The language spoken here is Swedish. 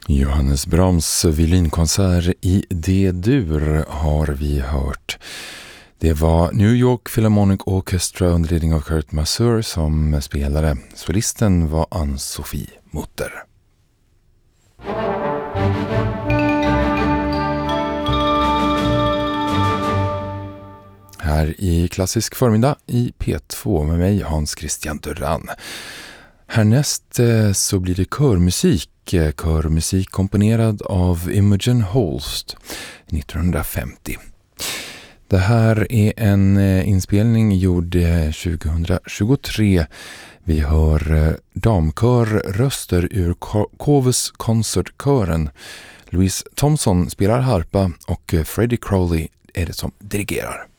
Johannes Brahms violinkonsert i D-dur har vi hört. Det var New York Philharmonic Orchestra under ledning av Kurt Masur som spelade. Solisten var Ann-Sofie Mutter. Här i Klassisk förmiddag i P2 med mig Hans Christian Duran. Härnäst så blir det körmusik komponerad av Imogen Holst 1950. Det här är en inspelning gjord 2023. Vi hör damkörröster ur Corvus Concertkören. Louise Thompson spelar harpa och Freddie Crowley är det som dirigerar.